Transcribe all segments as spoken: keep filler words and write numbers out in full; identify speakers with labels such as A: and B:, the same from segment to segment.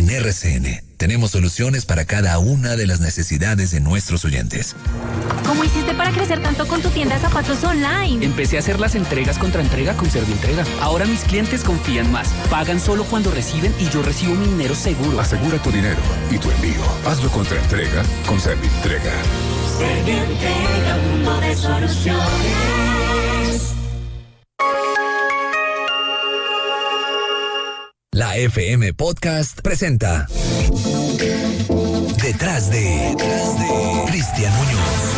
A: En R C N tenemos soluciones para cada una de las necesidades de nuestros oyentes.
B: ¿Cómo hiciste para crecer tanto con tu tienda de zapatos online?
C: Empecé a hacer las entregas contra entrega con Servientrega. Ahora mis clientes confían más. Pagan solo cuando reciben y yo recibo mi dinero seguro.
D: Asegura tu dinero y tu envío. Hazlo contra entrega con Servientrega.
E: Servientrega, mundo de soluciones.
A: La F M Podcast presenta Detrás de, Detrás de Cristian Muñoz.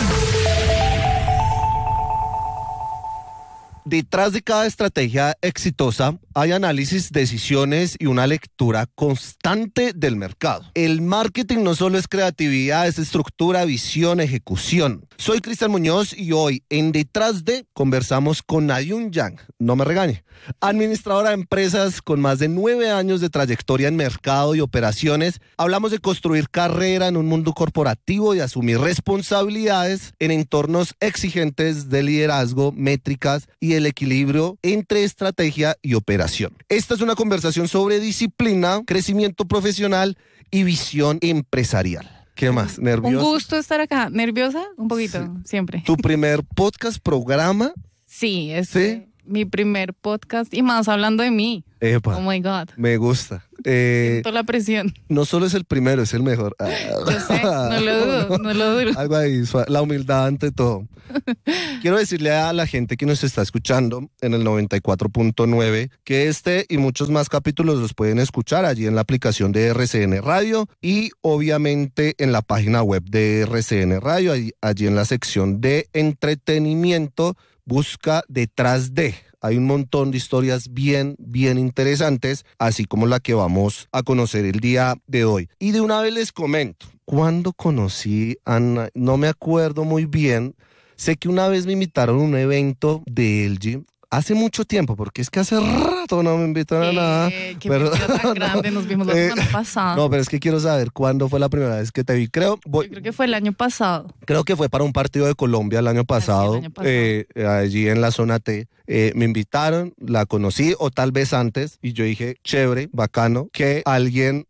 F: Detrás de cada estrategia exitosa hay análisis, decisiones y una lectura constante del mercado. El marketing no solo es creatividad, es estructura, visión, ejecución. Soy Cristian Muñoz y hoy en Detrás de conversamos con Nayun Yang, no me regañe, administradora de empresas con más de nueve años de trayectoria en mercado y operaciones. Hablamos de construir carrera en un mundo corporativo y asumir responsabilidades en entornos exigentes de liderazgo, métricas y el equilibrio entre estrategia y operación. Esta es una conversación sobre disciplina, crecimiento profesional y visión empresarial. ¿Qué más? ¿Nerviosa?
G: Un gusto estar acá. ¿Nerviosa? Un poquito, sí. Siempre.
F: ¿Tu primer podcast, programa?
G: Sí, es
F: ¿Sí?
G: mi primer podcast y más hablando de mí.
F: Epa,
G: oh my God.
F: Me gusta. Eh,
G: Siento la presión.
F: No solo es el primero, es el mejor.
G: Yo sé, no lo dudo, no lo dudo.
F: Algo ahí, la humildad ante todo. Quiero decirle a la gente que nos está escuchando en el noventa y cuatro punto nueve que este y muchos más capítulos los pueden escuchar allí en la aplicación de R C N Radio y obviamente en la página web de R C N Radio, allí, allí en la sección de entretenimiento, busca Detrás de. Hay un montón de historias bien, bien interesantes, así como la que vamos a conocer el día de hoy. Y de una vez les comento, ¿cuándo conocí a Ana? No me acuerdo muy bien. Sé que una vez me invitaron a un evento de L G. Hace mucho tiempo, porque es que hace rato no me invitan a nada.
G: Eh, qué
F: pero,
G: tan grande, nos vimos la
F: eh,
G: semana pasada.
F: No, pero es que quiero saber cuándo fue la primera vez que te vi. Creo, voy,
G: Yo creo que fue el año pasado.
F: Creo que fue para un partido de Colombia el año pasado,
G: Ah, sí, el año pasado.
F: Eh, allí en la zona T. Eh, me invitaron, la conocí, o tal vez antes, y yo dije, chévere, bacano, que alguien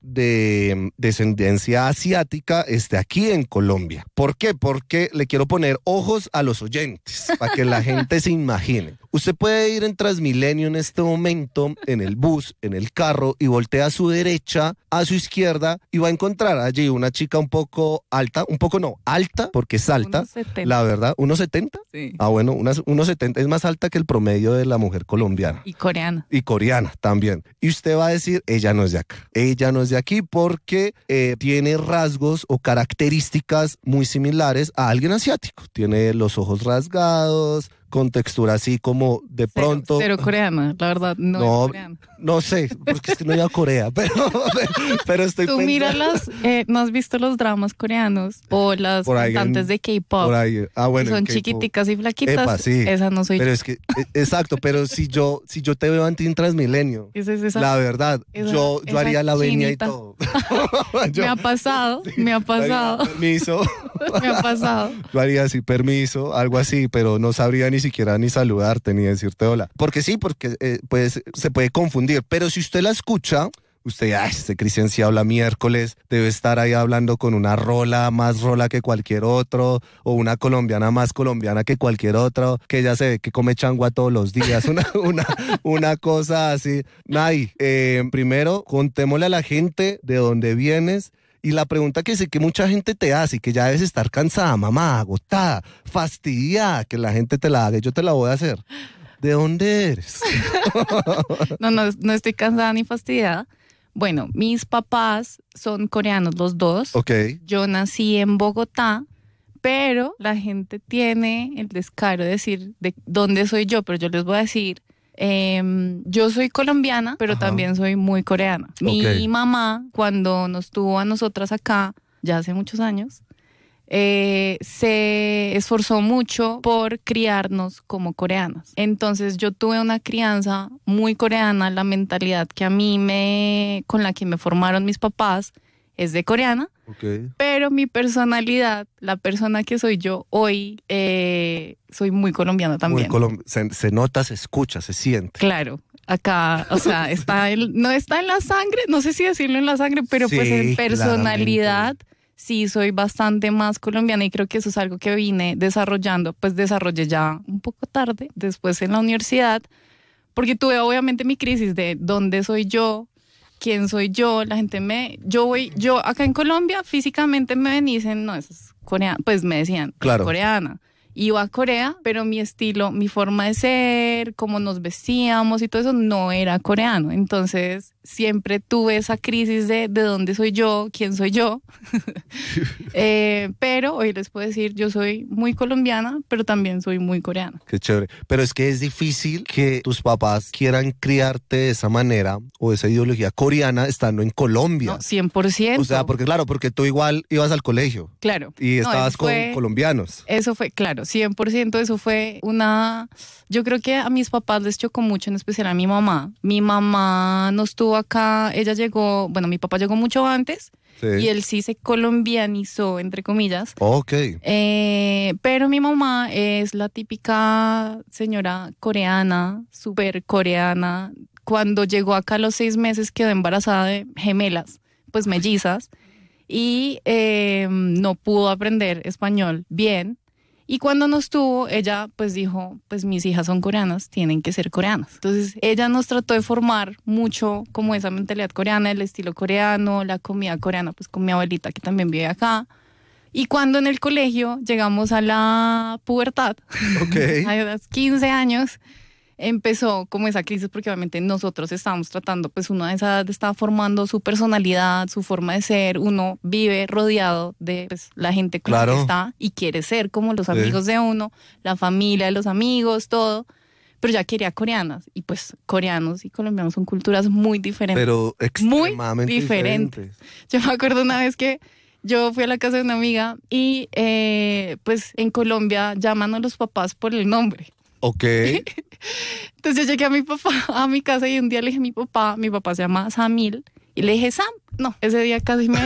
F: de descendencia asiática esté aquí en Colombia. ¿Por qué? Porque le quiero poner ojos a los oyentes, para que la gente se imagine. Usted puede ir en Transmilenio en este momento, en el bus, en el carro, y voltea a su derecha, a su izquierda, y va a encontrar allí una chica un poco alta, un poco no, alta, porque es alta,
G: uno setenta.
F: la verdad, ¿uno setenta?
G: Sí.
F: Ah, bueno, uno setenta es más alta que el promedio de la mujer colombiana.
G: Y coreana.
F: Y coreana también. Y usted va a decir, ella no es de acá. Ella no es de aquí porque eh, tiene rasgos o características muy similares a alguien asiático. Tiene los ojos rasgados, con textura así como de
G: Cero,
F: pronto...
G: Cero coreana, la verdad, no,
F: No,
G: es coreana.
F: no sé, porque es que no he ido a Corea, pero, pero estoy
G: Tú
F: pensando...
G: mira las, eh, ¿no has visto los dramas coreanos? O las
F: Por ahí
G: cantantes
F: en-
G: de K-pop.
F: Por ahí, ah, bueno,
G: Son
F: en K-pop.
G: chiquiticas y flaquitas.
F: Epa, sí.
G: Esa no soy
F: Pero
G: yo.
F: es que, eh, exacto, pero si yo, si yo te veo en ti en Transmilenio,
G: Esa es esa.
F: la verdad,
G: esa-
F: yo, yo
G: esa
F: haría la venia y
G: chinita.
F: todo. Yo-
G: Me ha pasado, me ha pasado,
F: Permiso.
G: me ha pasado.
F: Yo haría así, permiso, algo así, pero no sabría ni siquiera ni saludarte ni decirte hola. Porque sí, porque eh, pues, se puede confundir. Pero si usted la escucha, usted, ay, este Cristian sí habla miércoles, debe estar ahí hablando con una rola más rola que cualquier otro, o una colombiana más colombiana que cualquier otro, que ya se ve que come changua todos los días, una, una, una cosa así. Nay, eh, primero, contémosle a la gente de dónde vienes. Y la pregunta que sé que mucha gente te hace y que ya debes estar cansada, mamá, agotada, fastidiada, que la gente te la haga, yo te la voy a hacer. ¿De dónde eres?
G: No, no, no estoy cansada ni fastidiada. Bueno, mis papás son coreanos los dos.
F: Ok.
G: Yo nací en Bogotá, pero la gente tiene el descaro de decir de dónde soy yo, pero yo les voy a decir, eh, yo soy colombiana, pero
F: Ajá.
G: también soy muy coreana. Mi
F: Ok.
G: mamá, cuando nos tuvo a nosotras acá, ya hace muchos años, eh, se esforzó mucho por criarnos como coreanas. Entonces yo tuve una crianza muy coreana, la mentalidad que a mí me, con la que me formaron mis papás es de coreana,
F: Okay.
G: pero mi personalidad, la persona que soy yo hoy, eh, soy muy colombiana también.
F: Muy colom- se, se nota, se escucha, se siente.
G: Claro. Acá, o sea, está en- no está en la sangre, no sé si decirlo en la sangre, pero pues
F: Sí,
G: en personalidad
F: claramente.
G: sí soy bastante más colombiana y creo que eso es algo que vine desarrollando, pues desarrollé ya un poco tarde, después en la universidad, porque tuve obviamente mi crisis de dónde soy yo, quién soy yo, la gente me, yo voy, yo acá en Colombia físicamente me ven y dicen, no, eso es coreana, pues me decían,
F: Claro.
G: coreana. Iba a Corea, pero mi estilo, mi forma de ser, cómo nos vestíamos y todo eso no era coreano. Entonces siempre tuve esa crisis de de dónde soy yo, quién soy yo. Eh, pero hoy les puedo decir, yo soy muy colombiana, pero también soy muy coreana.
F: Qué chévere. Pero es que es difícil que tus papás quieran criarte de esa manera o esa ideología coreana estando en Colombia.
G: No, cien por ciento.
F: O sea, porque claro, porque tú igual ibas al colegio
G: claro.
F: y
G: No,
F: estabas
G: eso fue-
F: con colombianos.
G: Eso fue, claro, cien por ciento, eso fue una... Yo creo que a mis papás les chocó mucho, en especial a mi mamá. Mi mamá no estuvo acá, ella llegó, bueno, mi papá llegó mucho antes
F: Sí.
G: y él sí se colombianizó, entre comillas.
F: Ok.
G: Eh, pero mi mamá es la típica señora coreana, súper coreana. Cuando llegó acá a los seis meses quedó embarazada de gemelas, pues mellizas, y eh, no pudo aprender español bien. Y cuando nos tuvo, ella pues dijo, pues mis hijas son coreanas, tienen que ser coreanas. Entonces ella nos trató de formar mucho como esa mentalidad coreana, el estilo coreano, la comida coreana, pues con mi abuelita que también vive acá. Y cuando en el colegio llegamos a la pubertad,
F: Ok.
G: a los quince años, empezó como esa crisis porque obviamente nosotros estábamos tratando, pues uno a esa edad estaba formando su personalidad, su forma de ser, uno vive rodeado de pues, la gente con la
F: Claro.
G: que está y quiere ser como los
F: Sí.
G: amigos de uno, la familia de los amigos, todo, pero ya quería coreanas y pues coreanos y colombianos son culturas muy diferentes.
F: Pero
G: Muy
F: extremadamente
G: diferente.
F: diferentes.
G: Yo me acuerdo una vez que yo fui a la casa de una amiga y eh, pues en Colombia llaman a los papás por el nombre.
F: Ok.
G: Entonces yo llegué a mi papá, a mi casa y un día le dije a mi papá, mi papá se llama Samil, y le dije Sam. No, ese día casi me,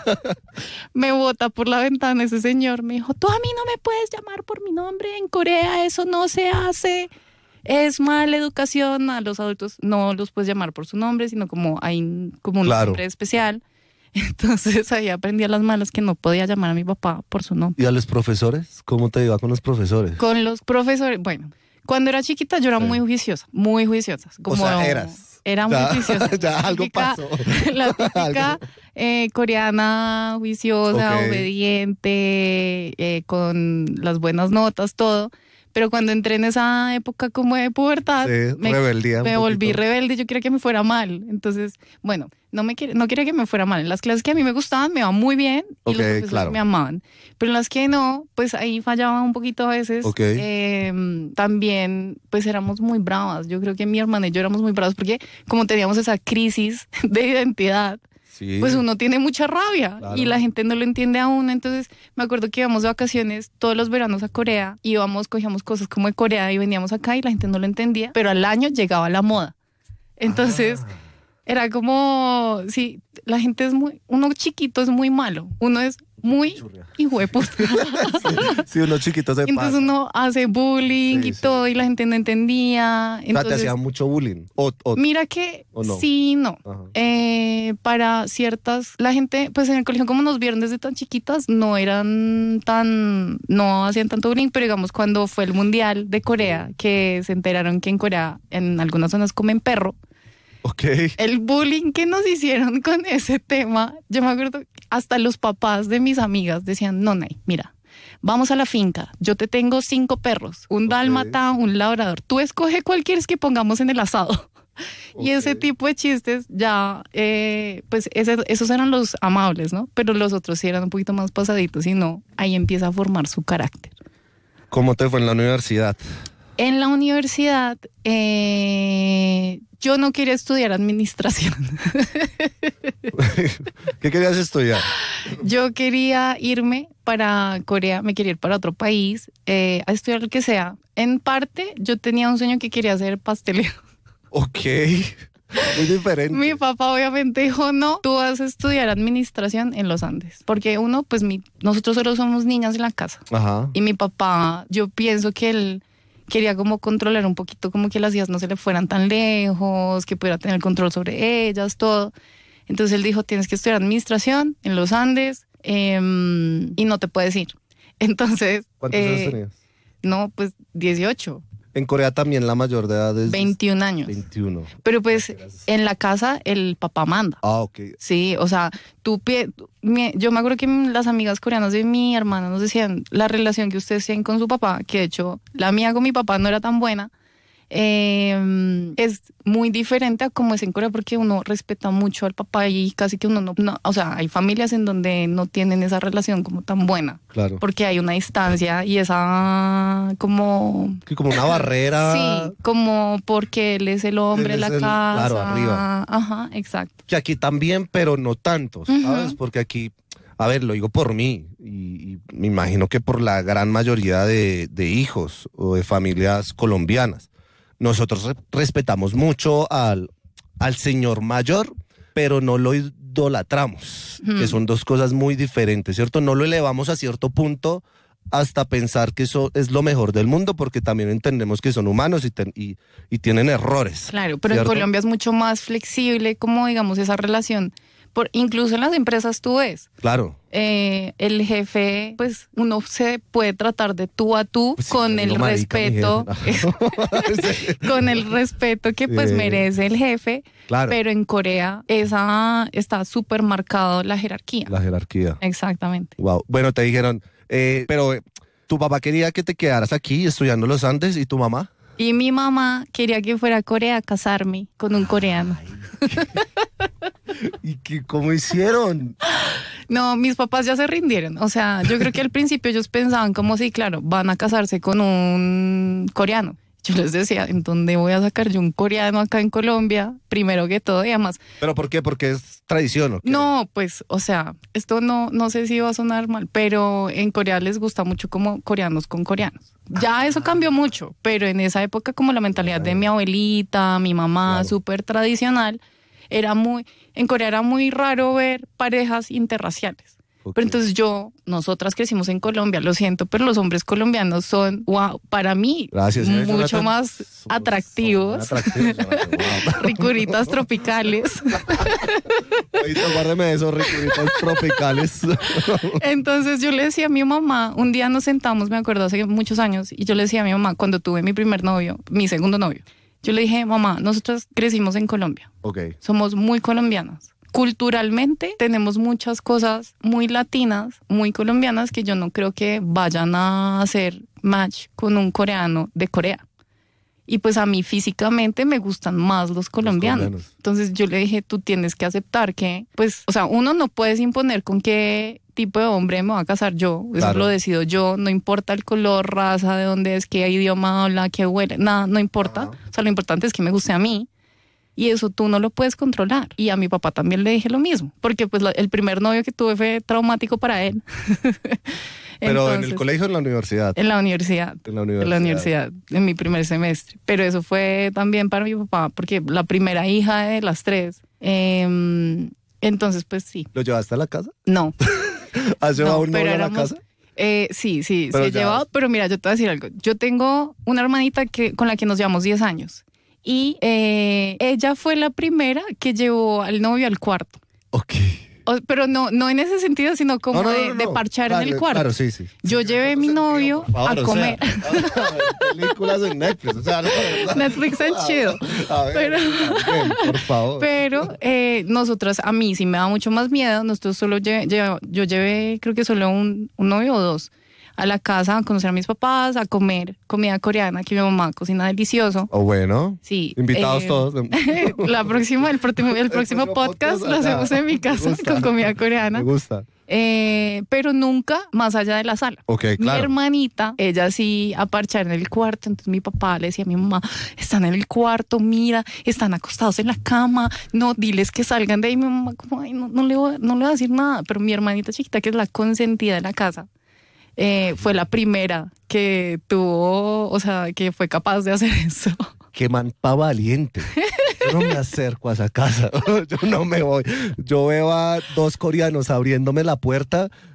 G: me bota por la ventana ese señor. Me dijo, tú a mí no me puedes llamar por mi nombre en Corea, eso no se hace. Es mala educación, a los adultos no los puedes llamar por su nombre, sino como hay como un
F: Claro.
G: nombre especial. Entonces ahí aprendí a las malas que no podía llamar a mi papá por su nombre.
F: ¿Y a los profesores? ¿Cómo te iba con los profesores?
G: Con los profesores, bueno, cuando era chiquita yo era
F: Sí.
G: muy juiciosa, muy juiciosa. Como
F: o sea, eras.
G: Era muy
F: Ya-
G: juiciosa.
F: ya
G: La
F: algo
G: típica-
F: pasó.
G: La típica
F: Algo.
G: eh, coreana, juiciosa,
F: Ok.
G: obediente, eh, con las buenas notas, todo. Pero cuando entré en esa época como de pubertad,
F: Sí,
G: me,
F: rebeldía un
G: me volví
F: poquito.
G: rebelde. Yo quería que me fuera mal. Entonces, bueno, no me quería, no quería que me fuera mal. En las clases que a mí me gustaban me iba muy bien y
F: Ok,
G: los profesores
F: claro.
G: me amaban. Pero en las que no, pues ahí fallaba un poquito a veces.
F: Ok.
G: Eh, también, pues éramos muy bravas. Yo creo que mi hermana y yo éramos muy bravas porque como teníamos esa crisis de identidad,
F: Sí.
G: pues uno tiene mucha rabia
F: Claro.
G: y la gente no lo entiende a uno. Entonces me acuerdo que íbamos de vacaciones todos los veranos a Corea, íbamos, cogíamos cosas como de Corea y veníamos acá y la gente no lo entendía, pero al año llegaba la moda. Entonces
F: Ah.
G: era como, sí, la gente es muy, uno chiquito es muy malo, uno es muy hijo de puta.
F: Sí, unos chiquitos se
G: Entonces
F: pasan.
G: uno hace bullying
F: Sí,
G: y
F: sí.
G: todo y la gente no entendía.
F: O sea, te
G: Entonces,
F: hacían mucho bullying. O, o-
G: mira que
F: ¿O no?
G: sí, no.
F: Ajá.
G: Eh, para ciertas, la gente, pues en el colegio como nos vieron desde tan chiquitas, no eran tan, no hacían tanto bullying, pero digamos cuando fue el mundial de Corea, que se enteraron que en Corea en algunas zonas comen perro,
F: Ok.
G: el bullying que nos hicieron con ese tema, yo me acuerdo, hasta los papás de mis amigas decían, no, Nay, mira, vamos a la finca, yo te tengo cinco perros, un
F: Ok.
G: dálmata, un labrador, tú escoge cuál quieres que pongamos en el asado. Y ese
F: Ok.
G: tipo de chistes ya, eh, pues ese- esos eran los amables, ¿no? Pero los otros sí eran un poquito más pasaditos y no, ahí empieza a formar su carácter.
F: ¿Cómo te fue en la universidad?
G: En la universidad, eh, yo no quería estudiar administración.
F: ¿Qué querías estudiar?
G: Yo quería irme para Corea, me quería ir para otro país, eh, a estudiar lo que sea. En parte, yo tenía un sueño que quería ser pastelero.
F: Ok. Muy diferente.
G: Mi papá obviamente dijo, no, tú vas a estudiar administración en los Andes. Porque uno, pues mi, nosotros solo somos niñas en la casa.
F: Ajá.
G: Y mi papá, yo pienso que él quería como controlar un poquito, como que las hijas no se le fueran tan lejos, que pudiera tener control sobre ellas, todo. Entonces él dijo, tienes que estudiar administración en los Andes eh, y no te puedes ir. Entonces...
F: ¿Cuántos
G: eh,
F: años tenías?
G: No, pues dieciocho.
F: En Corea también la mayor de edad es...
G: veintiún años.
F: veintiuno.
G: Pero pues en la casa el papá manda.
F: Ah, ok.
G: Sí, o sea, tú... pie- mi- Yo me acuerdo que las amigas coreanas de mi hermana nos decían la relación que ustedes tienen con su papá, que de hecho la mía con mi papá no era tan buena, eh, es muy diferente a como es en Corea porque uno respeta mucho al papá y casi que uno no, no... O sea, hay familias en donde no tienen esa relación como tan buena.
F: Claro.
G: Porque hay una distancia y esa como...
F: Que como una barrera...
G: Sí, como porque él es el hombre
F: Él
G: de
F: es
G: la
F: el-
G: casa.
F: claro, arriba.
G: Ajá, exacto.
F: Que aquí también, pero no tanto, ¿sabes?
G: Ujú.
F: Porque aquí, a ver, lo digo por mí, y, y me imagino que por la gran mayoría de, de hijos o de familias colombianas. Nosotros re- respetamos mucho al, al señor mayor, pero no lo idolatramos,
G: Ujú.
F: que son dos cosas muy diferentes, ¿cierto? No lo elevamos a cierto punto hasta pensar que eso es lo mejor del mundo, porque también entendemos que son humanos y, ten- y, y tienen errores.
G: Claro, pero
F: ¿cierto?
G: en Colombia es mucho más flexible, como digamos, esa relación. Por, incluso en las empresas tú ves,
F: Claro.
G: eh, el jefe, pues uno se puede tratar de tú a tú
F: Pues sí,
G: con
F: yo
G: el
F: digo, marica, mi
G: respeto,
F: jefe.
G: con el respeto que pues
F: Eh,
G: merece el jefe,
F: Claro.
G: pero en Corea esa está súper marcado la jerarquía.
F: La jerarquía.
G: Exactamente.
F: Wow. Bueno, te dijeron, eh, pero eh, tu papá quería que te quedaras aquí estudiando los Andes, ¿y tu mamá?
G: Y mi mamá quería que fuera a Corea a casarme con un coreano.
F: ¿Y qué, cómo hicieron?
G: No, mis papás ya se rindieron. O sea, yo creo que al principio ellos pensaban como sí, claro, van a casarse con un coreano. Yo les decía, ¿en dónde voy a sacar yo un coreano acá en Colombia? Primero que todo, y además,
F: ¿Pero por qué? ¿Porque es tradición o qué?
G: no, pues, o sea, esto no, no sé si va a sonar mal, pero en Corea les gusta mucho como coreanos con coreanos. Ya eso cambió mucho, pero en esa época como la mentalidad de mi abuelita, mi mamá,
F: Claro.
G: súper tradicional, era muy, en Corea era muy raro ver parejas interraciales.
F: Ok.
G: Pero entonces yo, nosotras crecimos en Colombia, lo siento, pero los hombres colombianos son, wow, para mí,
F: Gracias, ¿eh,
G: mucho
F: Jonathan?
G: más
F: Somos-
G: atractivos,
F: somos atractivos, Jonathan, wow.
G: ricuritas tropicales.
F: Ahorita guárdeme de esos ricuritos tropicales.
G: Entonces yo le decía a mi mamá, un día nos sentamos, me acuerdo, hace muchos años, y yo le decía a mi mamá, cuando tuve mi primer novio, mi segundo novio, yo le dije, mamá, nosotros crecimos en Colombia,
F: Ok.
G: somos muy colombianas. Culturalmente tenemos muchas cosas muy latinas, muy colombianas, que yo no creo que vayan a hacer match con un coreano de Corea. Y pues a mí físicamente me gustan más los colombianos.
F: colombianos.
G: Entonces yo le dije, tú tienes que aceptar que, pues, o sea, uno no puedes imponer con qué tipo de hombre me va a casar yo. Eso
F: Claro.
G: lo decido yo. No importa el color, raza, de dónde es, qué idioma habla, qué huele, nada, no importa. O sea, lo importante es que me guste a mí. Y eso tú no lo puedes controlar. Y a mi papá también le dije lo mismo. Porque pues la- el primer novio que tuve fue traumático para él.
F: Pero en el
G: Entonces,
F: colegio o en la universidad.
G: En la universidad.
F: En la
G: En
F: universidad.
G: la universidad, en mi primer semestre. Pero eso fue también para mi papá, porque la primera hija de las tres. eh, entonces, pues sí.
F: ¿Lo llevaste a la casa?
G: No.
F: ¿Has llevado
G: No,
F: un
G: pero
F: novio a la
G: éramos-
F: casa?
G: Eh, sí, sí,
F: Pero
G: sí he
F: ya-
G: llevado, pero mira, yo te voy a decir algo. Yo tengo una hermanita que, con la que nos llevamos diez años y eh, ella fue la primera que llevó al novio al cuarto.
F: Ok.
G: O- pero no, no en ese sentido, sino como
F: No, no,
G: de,
F: no,
G: de
F: no.
G: parchar
F: Claro,
G: en el cuarto.
F: Claro, sí, sí.
G: Yo llevé a mi novio
F: Por favor,
G: a
F: o sea,
G: comer.
F: películas en Netflix, o sea, no, no,
G: Netflix and chill.
F: A ver,
G: Pero-
F: bien, por favor.
G: Pero eh, nosotras, a mí sí me da mucho más miedo. Nosotros solo lle- lle- yo llevé, creo que solo un, un novio o dos a la casa a conocer a mis papás, a comer comida coreana que mi mamá cocina delicioso.
F: O bueno,
G: Sí.
F: invitados
G: eh,
F: todos.
G: La próxima, el, próximo, el próximo
F: próximo
G: podcast
F: podcast,
G: lo
F: ajá.
G: hacemos en mi
F: Me
G: casa
F: gusta.
G: con comida
F: Me
G: coreana.
F: gusta.
G: Eh, pero nunca más allá de la sala.
F: Ok,
G: Mi
F: claro.
G: hermanita, ella sí a parchar en el cuarto, entonces mi papá le decía a mi mamá, están en el cuarto, mira, están acostados en la cama, no, diles que salgan de ahí. Mi mamá como, ay, no, no, le voy, a- no le voy a decir nada, pero mi hermanita chiquita, que es la consentida de la casa, eh, fue la primera que tuvo, o sea, que fue capaz de hacer eso.
F: Qué man pa' valiente. Yo no me acerco a esa casa. Yo no me voy. Yo veo a dos coreanos abriéndome la puerta.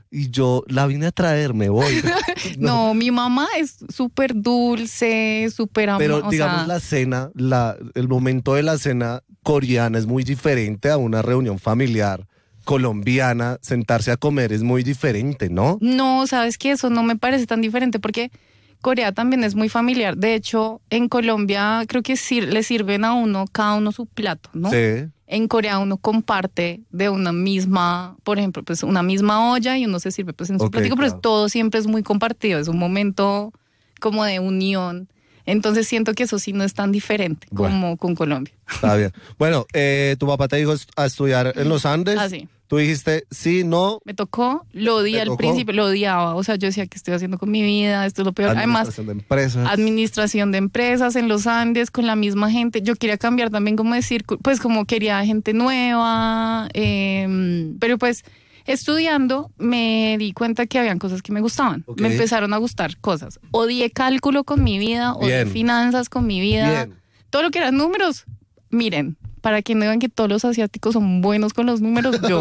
F: y yo la vine a traer, me voy.
G: No, mi mamá es súper dulce, súper amorosa.
F: Pero digamos la cena, la, el momento de la cena coreana es muy diferente a una reunión familiar colombiana. Sentarse a comer es muy diferente, ¿no?
G: No, sabes que eso no me parece tan diferente porque Corea también es muy familiar. De hecho, en Colombia creo que sí le sirven a uno, cada uno su plato, ¿no?
F: Sí.
G: En Corea uno comparte de una misma, por ejemplo, pues una misma olla y uno se sirve pues en su
F: Ok,
G: platico, pero
F: claro.
G: todo siempre es muy compartido, es un momento como de unión. Entonces siento que eso sí no es tan diferente
F: Bueno.
G: como con Colombia.
F: Está bien. Bueno, eh, tu papá te dijo est- a estudiar en los Andes.
G: Ah, sí.
F: Tú dijiste sí, no.
G: Me tocó, lo odié
F: ¿Te
G: al
F: tocó?
G: principio, lo odiaba. O sea, yo decía, ¿qué estoy haciendo con mi vida? Esto es lo peor. Además,
F: Administración de empresas.
G: administración de empresas en los Andes con la misma gente. Yo quería cambiar también como decir, pues como quería gente nueva, eh, pero pues estudiando me di cuenta que habían cosas que me gustaban.
F: Ok.
G: Me empezaron a gustar cosas. Odié cálculo con mi vida, odié
F: Bien.
G: finanzas con mi vida.
F: Bien.
G: Todo lo que eran números, miren, para que no digan que todos los asiáticos son buenos con los números, yo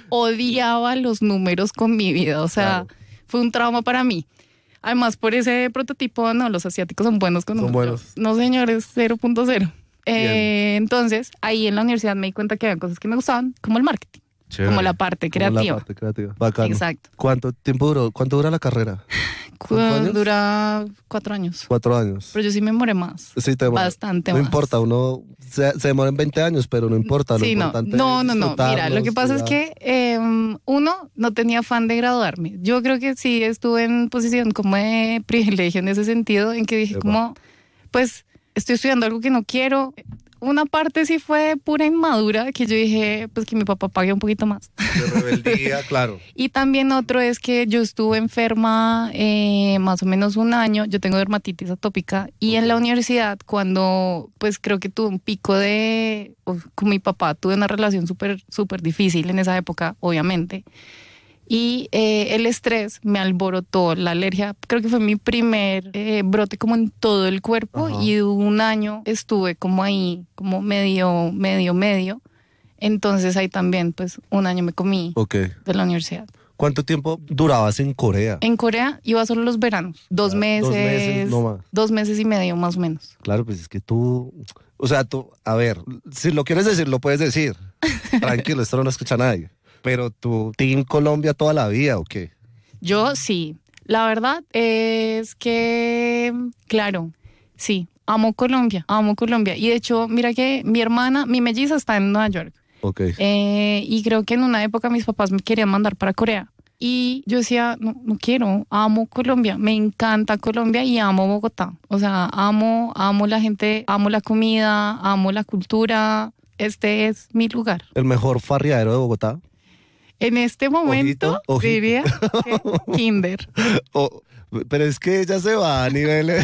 G: odiaba los números con mi vida. O sea,
F: Claro.
G: fue un trauma para mí. Además, por ese prototipo, no, los asiáticos son buenos con
F: Son
G: números.
F: buenos.
G: No, señores, cero punto cero. Eh, entonces, ahí en la universidad me di cuenta que había cosas que me gustaban, como el marketing,
F: Chévere.
G: como la parte
F: Como la
G: creativa.
F: parte creativa. Bacano.
G: Exacto.
F: ¿Cuánto tiempo duró? ¿Cuánto dura la carrera?
G: Cu-
F: ¿Cinco años?
G: Dura cuatro años.
F: Cuatro años.
G: Pero yo sí me demoré más.
F: Sí, te demora.
G: Bastante
F: No
G: más.
F: importa, uno se, se demora en veinte años, pero no importa. Lo
G: Sí, no,
F: importante
G: no,
F: es
G: no, no. Mira, lo que
F: disfrutarlos,
G: pasa es
F: estudiar.
G: que eh, uno no tenía afán de graduarme. Yo creo que sí estuve en posición como de privilegio en ese sentido, en que dije
F: Epa.
G: como, pues estoy estudiando algo que no quiero. Una parte sí fue pura inmadura, que yo dije, pues que mi papá pague un poquito más.
F: De rebeldía, claro.
G: Y también otro es que yo estuve enferma eh, más o menos un año, yo tengo dermatitis atópica y en la universidad cuando pues creo que tuve un pico de, uf, con mi papá tuve una relación súper súper difícil en esa época, obviamente. Y eh, el estrés me alborotó, la alergia, creo que fue mi primer eh, brote como en todo el cuerpo.
F: Ajá.
G: Y un año estuve como ahí, como medio, medio, medio. Entonces ahí también pues un año me comí
F: Ok.
G: de la universidad.
F: ¿Cuánto tiempo durabas en Corea?
G: En Corea iba solo los veranos, dos
F: Ah,
G: meses,
F: dos meses, no más.
G: dos meses y medio más o menos.
F: Claro, pues es que tú, o sea, tú, a ver, si lo quieres decir, lo puedes decir. Tranquilo, esto no lo escucha nadie. Pero tú, Team Colombia toda la vida, ¿o qué?
G: Yo sí, la verdad es que, claro, sí, amo Colombia, amo Colombia. Y de hecho, mira que mi hermana, mi melliza está en Nueva York.
F: Ok.
G: Eh, y creo que en una época mis papás me querían mandar para Corea. Y yo decía, no, no quiero, amo Colombia, me encanta Colombia y amo Bogotá. O sea, amo, amo la gente, amo la comida, amo la cultura. Este es mi lugar.
F: ¿El mejor farriadero de Bogotá?
G: En este momento
F: Ojito, ojito.
G: diría que Kinder.
F: Oh, pero es que ella se va a niveles.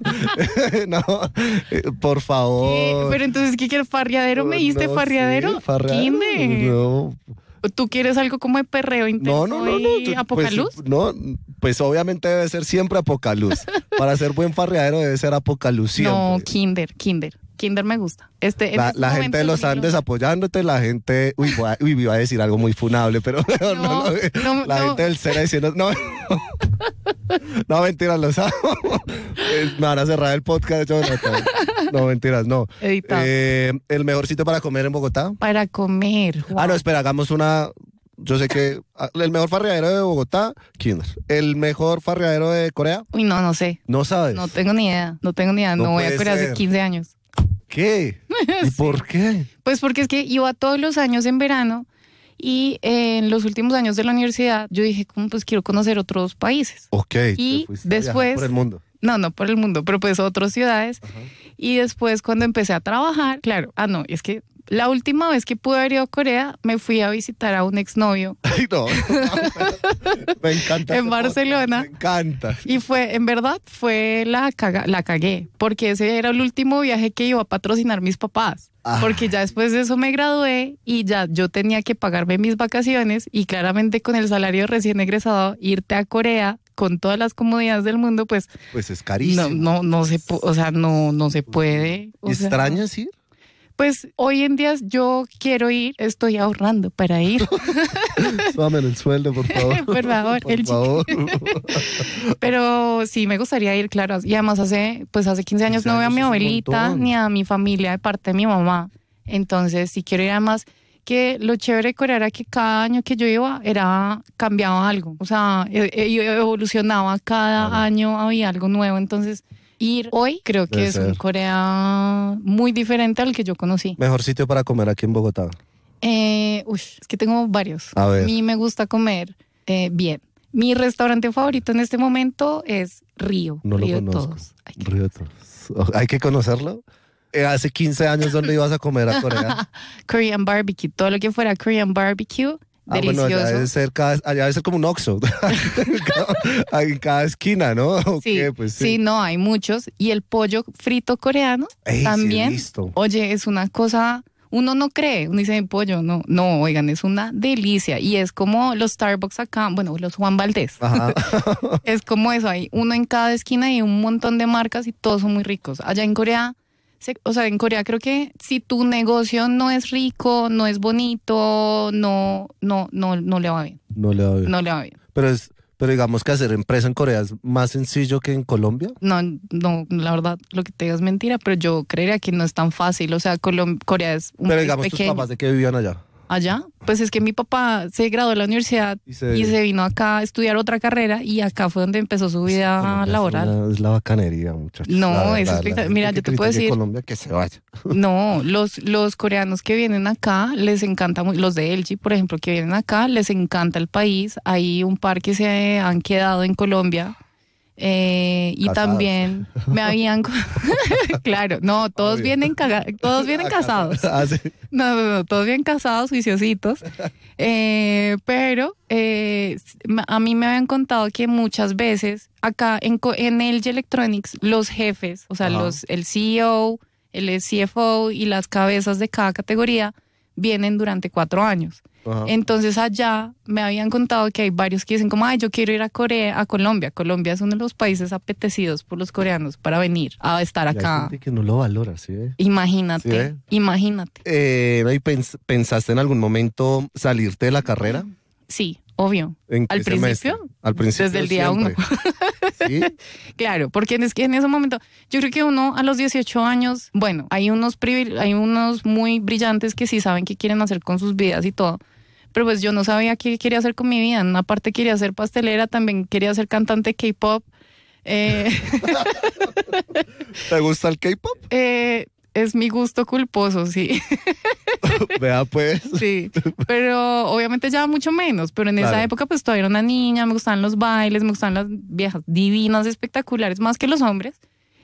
F: No, eh, por favor.
G: Eh, Pero entonces, ¿qué quieres? ¿Farriadero? ¿Me diste
F: No,
G: farriadero?
F: sí, farriadero.
G: Kinder.
F: No.
G: ¿Tú quieres algo como de perreo intenso
F: No, no, no, no.
G: y
F: tú-
G: apocaluz?
F: Pues, no, pues obviamente debe ser siempre apocaluz. Para ser buen farriadero debe ser apocaluz siempre.
G: No, Kinder, Kinder. Kinder me gusta. Este, en
F: La,
G: estos
F: la gente
G: momentos
F: de los
G: mi
F: Andes
G: lugar.
F: apoyándote, la gente, uy, voy a, uy, iba a decir algo muy funable, pero mejor no,
G: No,
F: lo-
G: no,
F: la
G: no.
F: gente del Sena diciendo, no, no, mentiras, los amo. Eh, me van a cerrar el podcast, Jonathan. No, mentiras, no.
G: Editado.
F: Eh, ¿El mejor sitio para comer en Bogotá?
G: Para comer.
F: Ah, no,
G: wow.
F: espera, hagamos una, yo sé que, ah, el mejor farreadero de Bogotá, Kinder. ¿El mejor farreadero de Corea?
G: Uy, no, no sé.
F: No sabes.
G: No tengo ni idea. No tengo ni idea.
F: No
G: No, voy a
F: puede
G: Corea hace
F: ser.
G: quince años.
F: ¿Qué? ¿Y por qué?
G: Pues porque es que iba todos los años en verano y eh, en los últimos años de la universidad yo dije, como pues quiero conocer otros países.
F: Ok.
G: Y
F: te fuiste a viajar
G: después-
F: por el mundo.
G: No, no por el mundo, pero pues otras ciudades. Y después cuando empecé a trabajar, claro, ah, no, es que la última vez que pude haber ido a Corea, me fui a visitar a un exnovio.
F: Ay, no. Me encanta.
G: En
F: este
G: Barcelona.
F: podcast, Me encanta.
G: Y fue, en verdad, fue la, caga, la cagué, porque ese era el último viaje que iba a patrocinar mis papás.
F: Ah.
G: Porque ya después de eso me gradué y ya yo tenía que pagarme mis vacaciones y claramente con el salario recién egresado, irte a Corea con todas las comodidades del mundo, pues
F: Pues es carísimo.
G: no, no, no se, pu- o sea, no, no se puede. O sea,
F: ¿Extrañas ir?
G: Pues hoy en día yo quiero ir, estoy ahorrando para ir.
F: Súbame el sueldo, por favor.
G: Por favor,
F: por
G: el
F: favor.
G: Pero sí me gustaría ir, claro. Y además hace, pues hace quince años no veo a mi abuelita ni a mi familia de parte de mi mamá. Entonces sí quiero ir. Además que lo chévere de Corea era que cada año que yo iba era cambiaba algo. O sea, e- e- evolucionaba cada
F: Claro.
G: año, había algo nuevo. Entonces ir hoy creo que
F: Debe
G: es un
F: ser.
G: Corea muy diferente al que yo conocí.
F: Mejor sitio para comer aquí en Bogotá.
G: Eh, uy, es que tengo varios.
F: A ver.
G: mí me gusta comer eh, bien. Mi restaurante favorito en este momento es Río.
F: No lo
G: Río de
F: conozco.
G: Todos. Ay, qué-
F: Río de Todos. Hay que conocerlo. Eh, hace quince años, ¿dónde ibas a comer a Corea?
G: Korean barbecue, todo lo que fuera Korean barbecue,
F: Ah, bueno, allá
G: delicioso.
F: debe ser, cada, allá debe ser como un Oxxo. En cada esquina, ¿no? ¿O
G: Sí,
F: qué? Pues
G: sí, no, hay muchos. Y el pollo frito coreano
F: Ey, sí he
G: también.
F: visto.
G: Oye, es una cosa, uno no cree, uno dice pollo, no, no, oigan, es una delicia. Y es como los Starbucks acá, bueno, los Juan Valdez.
F: Ajá.
G: Es como eso, hay uno en cada esquina y un montón de marcas y todos son muy ricos. Allá en Corea, se- o sea, en Corea creo que si tu negocio no es rico, no es bonito, no, no, no, no le va bien,
F: No le va bien.
G: no le va bien.
F: Pero, es, pero digamos que hacer empresa en Corea es más sencillo que en Colombia.
G: No, no, la verdad, lo que te digo es mentira, pero yo creería que no es tan fácil. O sea, Colom- Corea es un
F: Pero
G: país
F: digamos, tus
G: pequeño.
F: papás de qué vivían allá.
G: Allá, pues es que mi papá se graduó de la universidad
F: Y se-
G: y se vino acá a estudiar otra carrera y acá fue donde empezó su vida
F: Colombia es
G: laboral.
F: una- Es, la bacanería, muchachos.
G: No,
F: la verdad,
G: es
F: la
G: espectacular.
F: gente
G: Mira,
F: que
G: yo te puedo
F: critique
G: decir-
F: Colombia, que se vaya.
G: No, los, los coreanos que vienen acá les encanta, mu- los de L G, por ejemplo, que vienen acá, les encanta el país. Hay un par que se han quedado en Colombia. eh, y
F: Casados.
G: también me habían, claro, no, todos
F: Obvio.
G: vienen, caga- todos vienen casados.
F: Ah, sí.
G: No, no, no, todos bien casados, juiciositos. Eh, pero eh, m- a mí me habían contado que muchas veces acá en, co- en L G Electronics, los jefes, o sea,
F: Ajá.
G: los, el C E O, el C F O y las cabezas de cada categoría vienen durante cuatro años.
F: Ajá.
G: Entonces allá me habían contado que hay varios que dicen como, ay, yo quiero ir a Corea, a Colombia. Colombia es uno de los países apetecidos por los coreanos para venir a estar
F: Y hay
G: acá.
F: gente que no lo valora, ¿sí? ve?
G: Imagínate,
F: ¿Sí ve?
G: imagínate.
F: Eh, ¿y pens- pensaste en algún momento salirte de la carrera?
G: Sí, obvio.
F: ¿En
G: ¿Al
F: qué semestre?
G: principio?
F: Al principio.
G: Desde el día uno.
F: ¿Sí?
G: Claro, porque es que en ese momento, yo creo que uno a los dieciocho años, bueno, hay unos privil- hay unos muy brillantes que sí saben qué quieren hacer con sus vidas y todo, pero pues yo no sabía qué quería hacer con mi vida. En una parte quería ser pastelera, también quería ser cantante de K-pop. Eh,
F: ¿Te gusta el K-pop?
G: eh, es mi gusto culposo, sí.
F: Vea, pues.
G: Sí, pero obviamente ya mucho menos, pero en esa
F: Claro.
G: época pues todavía era una niña, me gustaban los bailes, me gustaban las viejas divinas, espectaculares, más que los hombres.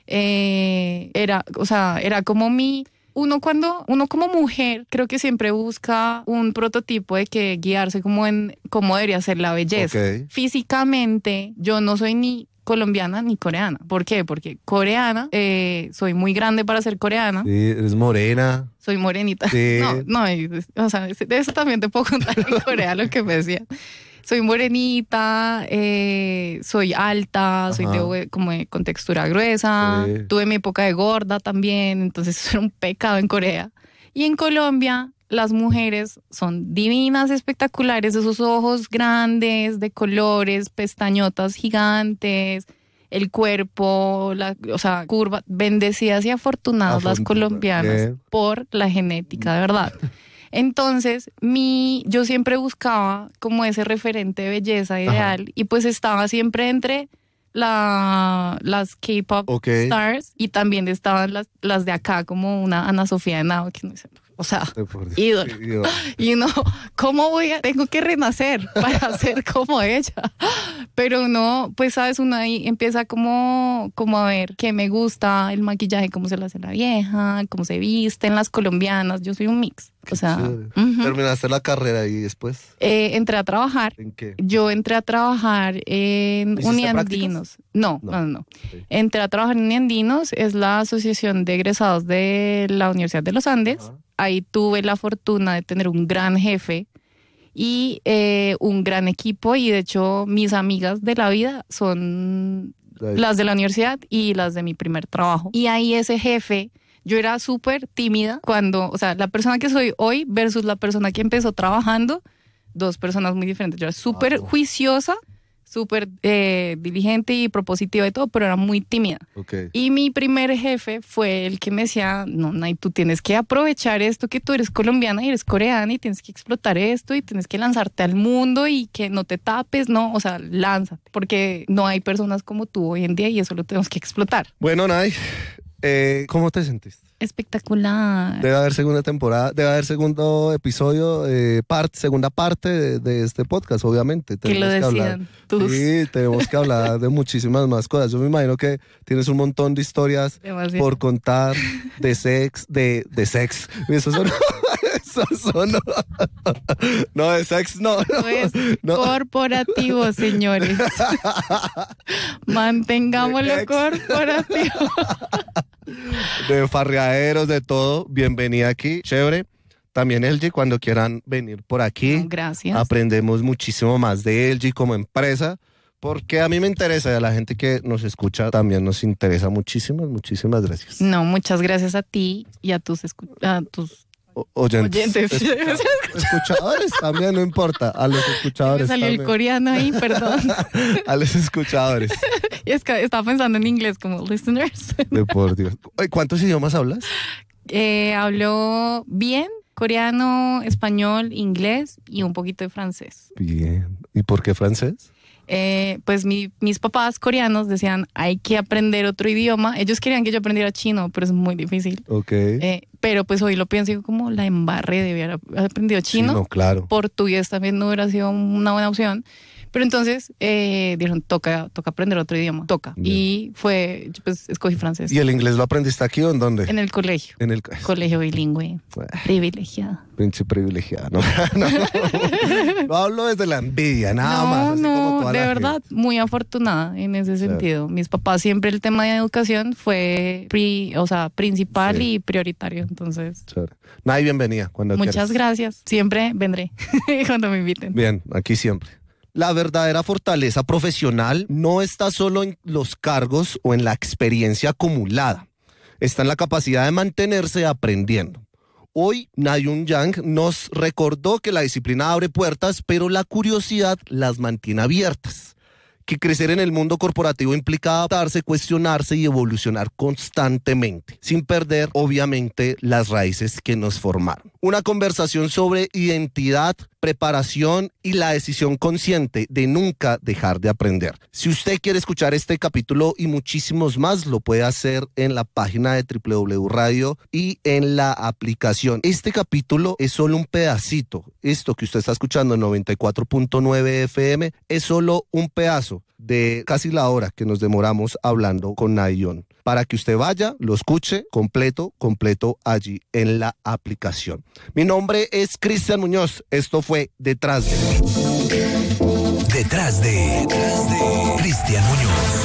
G: Eh, era, o sea, era como mi... Uno cuando, uno como mujer creo que siempre busca un prototipo de que guiarse como en cómo debería ser la belleza.
F: Ok.
G: Físicamente yo no soy ni colombiana ni coreana. ¿Por qué? Porque coreana, eh, soy muy grande para ser coreana.
F: Sí, eres morena.
G: Soy morenita.
F: Sí.
G: No, no, y- o sea, de eso también te puedo contar en Corea lo que me decían. Soy morenita, eh, soy alta, soy de,
F: Ajá.
G: hue- como de- con textura gruesa.
F: Sí.
G: Tuve mi época de gorda también, entonces eso era un pecado en Corea. Y en Colombia, las mujeres son divinas, espectaculares, esos ojos grandes, de colores, pestañotas gigantes, el cuerpo, la, o sea, curva, bendecidas y afortunadas las
F: Afortuna-
G: colombianas
F: bien.
G: por la genética, de verdad. Entonces, mi, yo siempre buscaba como ese referente de belleza ideal y pues estaba siempre entre la, las K-pop
F: Ok.
G: stars y también estaban las, las de acá como una Ana Sofía de Nao, que no sé, o sea,
F: Eh, por Dios.
G: ídolo.
F: Ídolo.
G: Y uno, ¿cómo voy a, tengo que renacer para ser como ella? Pero uno, pues sabes, uno ahí empieza como, como a ver qué me gusta, el maquillaje, cómo se lo hace la vieja, cómo se visten las colombianas, yo soy un mix.
F: Qué
G: O sea,
F: chévere.
G: ujú.
F: Terminaste la carrera y después.
G: Eh, entré a trabajar.
F: ¿En qué?
G: Yo entré a trabajar en
F: ¿Hiciste
G: Uniandinos. No,
F: No.
G: no, no, no.
F: Ok.
G: Entré a trabajar en Uniandinos, es la asociación de egresados de la Universidad de los Andes.
F: Ajá.
G: Ahí tuve la fortuna de tener un gran jefe y eh, un gran equipo, y de hecho mis amigas de la vida son
F: Ahí.
G: las de la universidad y las de mi primer trabajo. Y ahí ese jefe Yo era súper tímida cuando, o sea, la persona que soy hoy versus la persona que empezó trabajando, dos personas muy diferentes. Yo era súper juiciosa, súper eh, diligente y propositiva y todo, pero era muy tímida.
F: Okay.
G: Y mi primer jefe fue el que me decía, no, Nay, tú tienes que aprovechar esto, que tú eres colombiana y eres coreana y tienes que explotar esto y tienes que lanzarte al mundo y que no te tapes, no, o sea, lánzate, porque no hay personas como tú hoy en día y eso lo tenemos que explotar.
F: Bueno, Nay, eh, ¿cómo te sentiste?
G: Espectacular.
F: Debe haber segunda temporada, debe haber segundo episodio, eh, part, segunda parte de, de este podcast, obviamente.
G: Que lo decidan tus.
F: Sí, tenemos que hablar de muchísimas más cosas. Yo me imagino que tienes un montón de historias
G: Demasiado.
F: por contar, de sex, de, de sex. Eso son... Eso son... No, de sex no.
G: No es
F: no.
G: corporativo, señores. Mantengámoslo
F: De ex.
G: corporativo.
F: De farreaderos, de todo. Bienvenida aquí, chévere. También L G, cuando quieran venir por aquí.
G: No, gracias.
F: Aprendemos muchísimo más de L G como empresa, porque a mí me interesa y a la gente que nos escucha también nos interesa muchísimo. Muchísimas gracias.
G: No, muchas gracias a ti y a tus, escu- a tus
F: O- oyentes.
G: oyentes.
F: Escucha- escuchadores también, no importa. A los
G: Me
F: escuchadores
G: salió el
F: también.
G: coreano ahí, perdón.
F: A los escuchadores.
G: Y es que estaba pensando en inglés como listeners.
F: De por Dios. Oye, ¿cuántos idiomas hablas?
G: Eh, hablo bien coreano, español, inglés y un poquito de francés.
F: Bien. ¿Y por qué francés?
G: Eh, pues mi- mis papás coreanos decían, hay que aprender otro idioma. Ellos querían que yo aprendiera chino, pero es muy difícil.
F: Ok.
G: Eh, pero pues hoy lo pienso y digo, como la embarré de haber aprendido chino.
F: Chino, claro.
G: Portugués también no hubiera sido una buena opción. Pero entonces eh, dijeron, toca, toca aprender otro idioma, toca.
F: Bien.
G: Y fue, pues escogí francés.
F: ¿Y el inglés lo aprendiste aquí o en dónde?
G: En el colegio.
F: En el
G: Colegio bilingüe, privilegiado.
F: pinche privilegiado. No, no, no. Lo hablo desde la envidia, nada
G: no,
F: más. así como
G: no,
F: toda
G: de
F: la
G: verdad,
F: gente.
G: muy afortunada en ese
F: Claro.
G: sentido. Mis papás siempre el tema de educación fue, pri- o sea, principal
F: Sí.
G: y prioritario. Entonces,
F: Chévere. Nay, bienvenida cuando
G: muchas
F: quieras.
G: gracias. Siempre vendré cuando me inviten.
F: Bien, aquí siempre. La verdadera fortaleza profesional no está solo en los cargos o en la experiencia acumulada. Está en la capacidad de mantenerse aprendiendo. Hoy, Nayun Yang nos recordó que la disciplina abre puertas, pero la curiosidad las mantiene abiertas. Que crecer en el mundo corporativo implica adaptarse, cuestionarse y evolucionar constantemente, sin perder, obviamente, las raíces que nos formaron. Una conversación sobre identidad, preparación y la decisión consciente de nunca dejar de aprender. Si usted quiere escuchar este capítulo y muchísimos más, lo puede hacer en la página de doble u doble u doble u punto radio y en la aplicación. Este capítulo es solo un pedacito. Esto que usted está escuchando en noventa y cuatro punto nueve F M es solo un pedazo de casi la hora que nos demoramos hablando con Nayun, para que usted vaya, lo escuche completo, completo allí en la aplicación. Mi nombre es Cristian Muñoz, esto fue Detrás de...
A: Detrás de, detrás de Cristian Muñoz.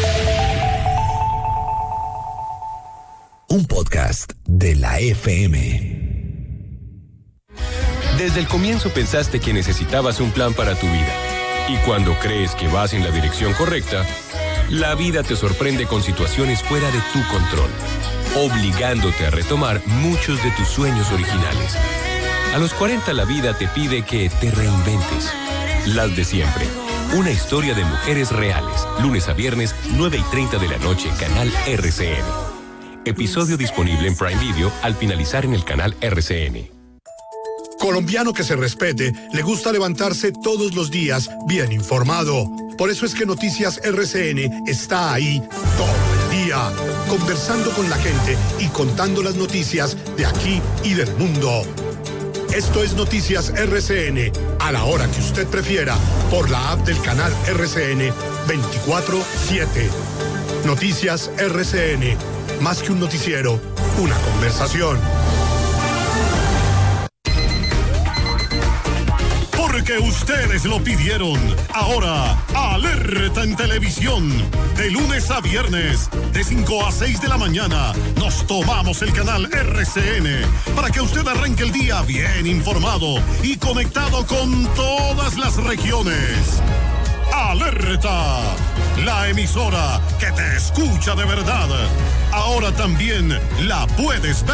A: Un podcast de la F M.
H: Desde el comienzo pensaste que necesitabas un plan para tu vida. Y cuando crees que vas en la dirección correcta, la vida te sorprende con situaciones fuera de tu control, obligándote a retomar muchos de tus sueños originales. A los cuarenta la vida te pide que te reinventes. Las de siempre. Una historia de mujeres reales. Lunes a viernes, nueve y treinta de la noche, canal R C N. Episodio disponible en Prime Video al finalizar en el canal R C N.
I: Colombiano que se respete, le gusta levantarse todos los días bien informado. Por eso es que Noticias R C N está ahí todo el día, conversando con la gente y contando las noticias de aquí y del mundo. Esto es Noticias R C N, a la hora que usted prefiera, por la app del canal R C N veinticuatro siete. Noticias R C N, más que un noticiero, una conversación. Porque ustedes lo pidieron. Ahora, alerta en televisión. De lunes a viernes, de cinco a seis de la mañana, nos tomamos el canal R C N para que usted arranque el día bien informado y conectado con todas las regiones. Alerta, la emisora que te escucha de verdad.
J: ahora también la puedes ver.